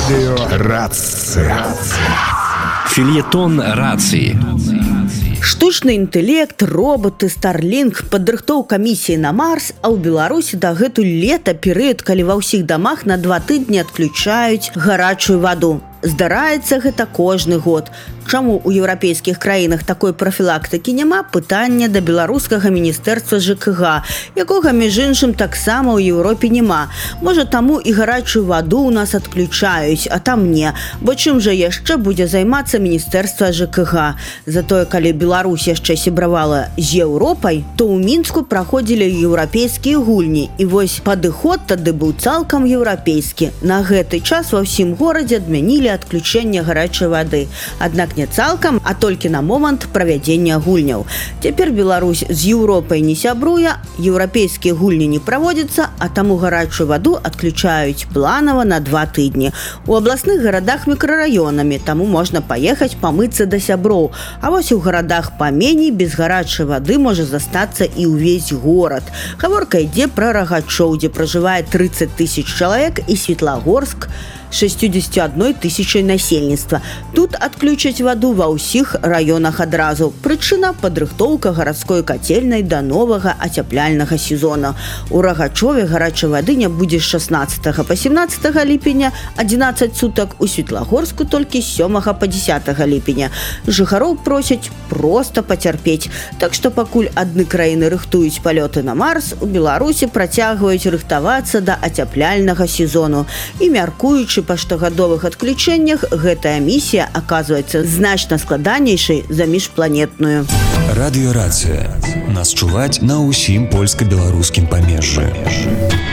Радио Рация. Фельетон рацыі. Штучны інтэлект, роботы, Starlink, падрыхтоўка місіі на Марс, а ў Беларусі дагэтуль лета перыяд, калі ва ўсіх дамах на 2 тыдні адключаюць гарачую ваду. Здараецца гэта кожны год. Чаму ў еўрапейскіх краінах такой прафілактыкі няма? Пытанне да беларускага міністэрства ЖКГ, якога, між іншым, таксама ў Еўропе няма. Можа, таму і гарачую ваду ў нас адключаюць, а там не. Бо чым жа яшчэ будзе займацца міністэрства ЖКГ? Затое, калі Беларусь яшчэ сябравала з Еўропай, то ў Мінску праходзілі еўрапейскія гульні. І вось падыход тады быў цалкам еўрапейскі. На гэты час ва ўсім горадзе адмянілі адключэнне гарачай вады. Аднак не цалкам, а толькі на момант правядзення гульняў. Цяпер Беларусь з Еўропай не сябруе, еўрапейскія гульні не праводзяцца, а таму гарачую ваду адключаюць планава на 2 тыдні. У абласных гарадах мікрараёнамі, таму можна паехаць памыцца да сяброў. А вось у гарадах паменей без гарачай вады можа застацца і ўвесь горад. Гаворка ідзе пра Рагачоў, дзе пражывае 30 000 чалавек, і Светлагорск 61 000 насельніцтва. Тут адключаць ваду ва ўсіх раёнах адразу. Прычына – падрыхтоўка гарадской кацельнай да новага ацяпляльнага сезона. У Рагачове гарачай вады не будзе з 16 па 17 ліпеня 11 сутак, у Светлагорску толькі з 7 па 10 ліпеня. Жыхароў просяць проста пацярпець. Так што пакуль адны краіны рыхтуюць палёты на Марс, у Беларусі працягваюць рыхтавацца да ацяпляльнага сезону. І мяркуючы па штогадовых адключэннях, гэтая місія аказваецца значна складанейшай за міжпланетную. Радыёрацыя. Нас чуваць на ўсім польска-беларускім памежжы.